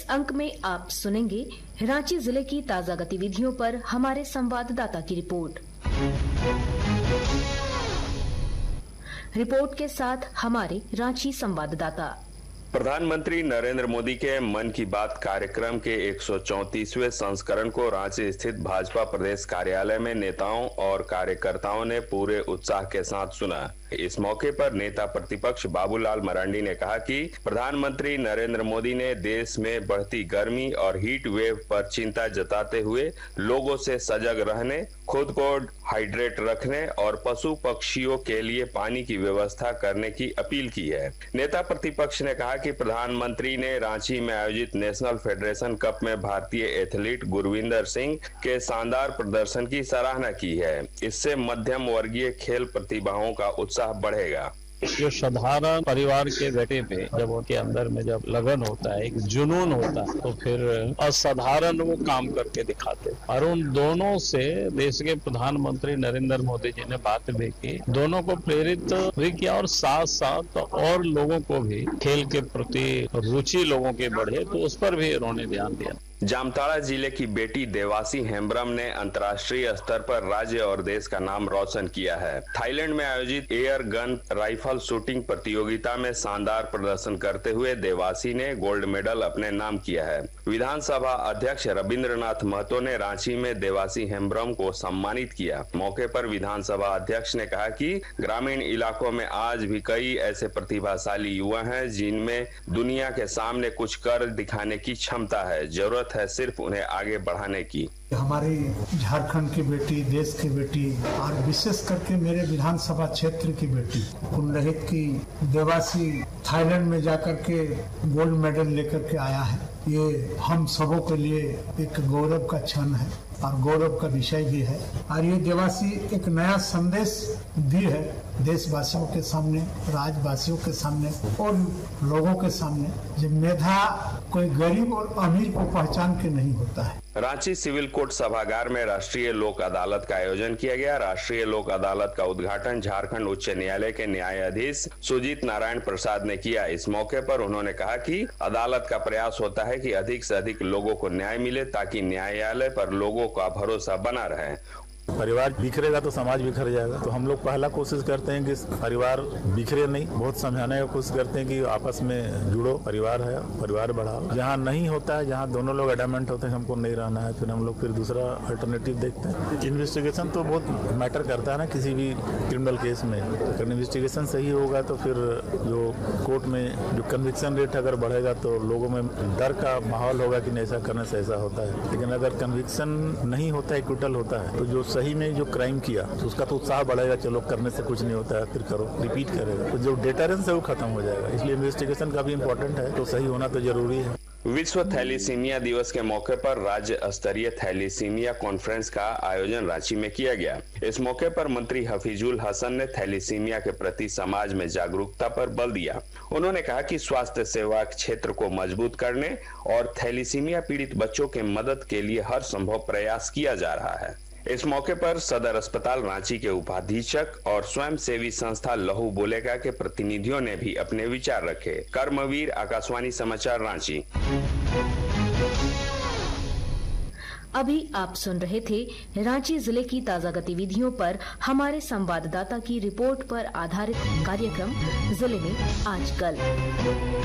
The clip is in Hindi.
अंक में आप सुनेंगे रांची जिले की ताजा गतिविधियों पर हमारे संवाददाता की रिपोर्ट। रिपोर्ट के साथ हमारे रांची संवाददाता। प्रधानमंत्री नरेंद्र मोदी के मन की बात कार्यक्रम के 134वें संस्करण को रांची स्थित भाजपा प्रदेश कार्यालय में नेताओं और कार्यकर्ताओं ने पूरे उत्साह के साथ सुना। इस मौके पर नेता प्रतिपक्ष बाबूलाल मरांडी ने कहा कि प्रधानमंत्री नरेंद्र मोदी ने देश में बढ़ती गर्मी और हीट वेव पर चिंता जताते हुए लोगों से सजग रहने, खुद को हाइड्रेट रखने और पशु पक्षियों के लिए पानी की व्यवस्था करने की अपील की है। नेता प्रतिपक्ष ने कहा कि प्रधानमंत्री ने रांची में आयोजित नेशनल फेडरेशन कप में भारतीय एथलीट गुरविंदर सिंह के शानदार प्रदर्शन की सराहना की है। इससे मध्यम वर्गीय खेल प्रतिभाओं का उत्साह बढ़ेगा। जो साधारण परिवार के बेटे पे जब उनके अंदर में जब लगन होता है, एक जुनून होता है, तो फिर असाधारण वो काम करके दिखाते। और उन दोनों से देश के प्रधानमंत्री नरेंद्र मोदी जी ने बात भी की, दोनों को प्रेरित भी किया और साथ साथ और लोगों को भी खेल के प्रति रुचि लोगों के बढ़े, तो उस पर भी उन्होंने ध्यान दिया। जामताड़ा जिले की बेटी देवासी हेम्ब्रम ने अंतर्राष्ट्रीय स्तर पर राज्य और देश का नाम रोशन किया है। थाईलैंड में आयोजित एयर गन राइफल शूटिंग प्रतियोगिता में शानदार प्रदर्शन करते हुए देवासी ने गोल्ड मेडल अपने नाम किया है। विधानसभा अध्यक्ष रविंद्रनाथ महतो ने रांची में देवासी हेम्ब्रम को सम्मानित किया। मौके पर विधानसभा अध्यक्ष ने कहा कि ग्रामीण इलाकों में आज भी कई ऐसे प्रतिभाशाली युवा हैं जिनमें दुनिया के सामने कुछ कर दिखाने की क्षमता है। जरूरत है सिर्फ उन्हें आगे बढ़ाने की। हमारी झारखंड की बेटी, देश की बेटी और विशेष करके मेरे विधानसभा क्षेत्र की बेटी कुंडहित की देवासी थाईलैंड में जाकर के गोल्ड मेडल लेकर के आया है। ये हम सबों के लिए एक गौरव का क्षण है और गौरव का विषय भी है। और ये देवासी एक नया संदेश दी है देशवासियों के सामने, राज्यवासियों के सामने और लोगों के सामने। जब मेधा कोई गरीब और अमीर को पहचान के नहीं होता है। रांची सिविल कोर्ट सभागार में राष्ट्रीय लोक अदालत का आयोजन किया गया। राष्ट्रीय लोक अदालत का उद्घाटन झारखंड उच्च न्यायालय के न्यायाधीश सुजीत नारायण प्रसाद ने किया। इस मौके पर उन्होंने कहा कि अदालत का प्रयास होता है कि अधिक से अधिक लोगों को न्याय मिले ताकि न्यायालय पर लोगों का भरोसा बना रहे। परिवार बिखरेगा तो समाज बिखर जाएगा। तो हम लोग पहला कोशिश करते हैं कि परिवार बिखरे नहीं, बहुत समझाने की कोशिश करते हैं कि आपस में जुड़ो, परिवार है, परिवार बढ़ाओ। जहाँ नहीं होता है, जहाँ दोनों लोग एडमेंट होते हैं हमको नहीं रहना है, फिर हम लोग फिर दूसरा अल्टरनेटिव देखते हैं। इन्वेस्टिगेशन तो बहुत मैटर करता है ना किसी भी क्रिमिनल केस में। अगर इन्वेस्टिगेशन सही होगा तो फिर जो कोर्ट में जो कन्विक्शन रेट अगर बढ़ेगा तो लोगों में डर का माहौल होगा कि ऐसा करने से ऐसा होता है। लेकिन अगर कन्विक्शन नहीं होता है, एक्विटल होता है, तो जो सही में जो क्राइम किया तो उसका तो उत्साह बढ़ेगा, चलो करने से कुछ नहीं होता है, फिर करो, रिपीट करेगा, तो जो डेटरेंस है वो खत्म हो जाएगा। इसलिए इन्वेस्टिगेशन का भी इम्पोर्टेंट है, तो सही होना तो जरूरी है। विश्व थैलीसीमिया दिवस के मौके पर राज्य स्तरीय थैलीसीमिया कॉन्फ्रेंस का आयोजन रांची में किया गया। इस मौके पर मंत्री हफीजुल हसन ने थैलीसीमिया के प्रति समाज में जागरूकता पर बल दिया। उन्होंने कहा कि स्वास्थ्य सेवा क्षेत्र को मजबूत करने और थैलीसीमिया पीड़ित बच्चों के मदद के लिए हर संभव प्रयास किया जा रहा है। इस मौके पर सदर अस्पताल रांची के उपाधीक्षक और स्वयंसेवी संस्था लहू बोलेगा के प्रतिनिधियों ने भी अपने विचार रखे। कर्मवीर, आकाशवाणी समाचार, रांची। अभी आप सुन रहे थे रांची जिले की ताजा गतिविधियों पर हमारे संवाददाता की रिपोर्ट पर आधारित कार्यक्रम जिले में आजकल।